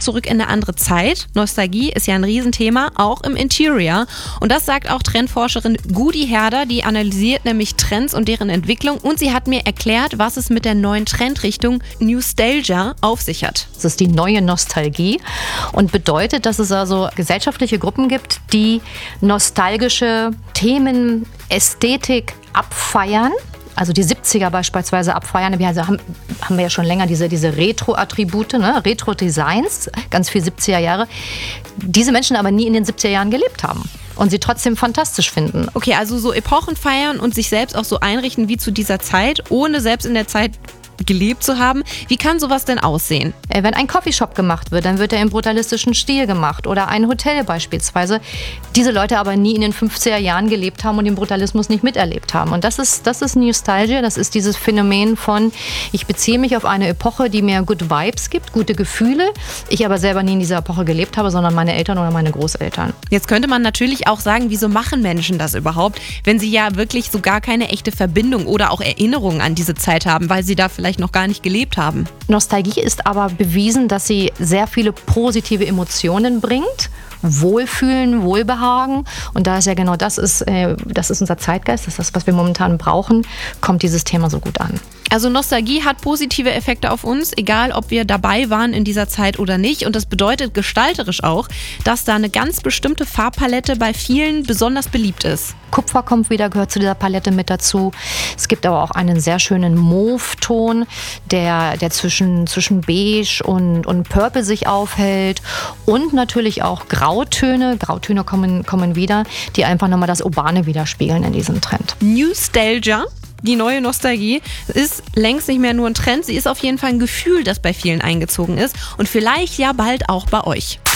zurück in eine andere Zeit. Nostalgie ist ja ein Riesenthema, auch im Interior. Und das sagt auch Trendforscherin Gudi Herder, die analysiert nämlich Trends und deren Entwicklung. Und sie hat mir erklärt, was es mit der neuen Trendrichtung Newstalgia auf sich hat. Das ist die neue Nostalgie und bedeutet, dass es also gesellschaftliche Gruppen gibt, die nostalgische Themen, Ästhetik abfeiern. Also die 70er beispielsweise abfeiern. Wir haben wir ja schon länger diese Retro-Attribute, ne? Retro-Designs, ganz viel 70er Jahre. Diese Menschen aber nie in den 70er Jahren gelebt haben und sie trotzdem fantastisch finden. Okay, also so Epochen feiern und sich selbst auch so einrichten wie zu dieser Zeit, ohne selbst in der Zeit gelebt zu haben. Wie kann sowas denn aussehen? Wenn ein Coffeeshop gemacht wird, dann wird er im brutalistischen Stil gemacht oder ein Hotel beispielsweise. Diese Leute aber nie in den 50er Jahren gelebt haben und den Brutalismus nicht miterlebt haben. Und das ist Nostalgia, das ist dieses Phänomen von, ich beziehe mich auf eine Epoche, die mir Good Vibes gibt, gute Gefühle, ich aber selber nie in dieser Epoche gelebt habe, sondern meine Eltern oder meine Großeltern. Jetzt könnte man natürlich auch sagen, wieso machen Menschen das überhaupt, wenn sie ja wirklich so gar keine echte Verbindung oder auch Erinnerung an diese Zeit haben, weil sie da vielleicht noch gar nicht gelebt haben. Nostalgie ist aber bewiesen, dass sie sehr viele positive Emotionen bringt. Wohlfühlen, Wohlbehagen. Und da ist ja genau das ist unser Zeitgeist, das ist das, was wir momentan brauchen, kommt dieses Thema so gut an. Also Nostalgie hat positive Effekte auf uns, egal ob wir dabei waren in dieser Zeit oder nicht. Und das bedeutet gestalterisch auch, dass da eine ganz bestimmte Farbpalette bei vielen besonders beliebt ist. Kupfer gehört zu dieser Palette mit dazu. Es gibt aber auch einen sehr schönen Mauve-Ton, der zwischen Beige und Purple sich aufhält. Und natürlich auch Grautöne. Grautöne kommen wieder, die einfach nochmal das Urbane widerspiegeln in diesem Trend. Newstalgia. Die neue Nostalgie ist längst nicht mehr nur ein Trend, sie ist auf jeden Fall ein Gefühl, das bei vielen eingezogen ist und vielleicht ja bald auch bei euch.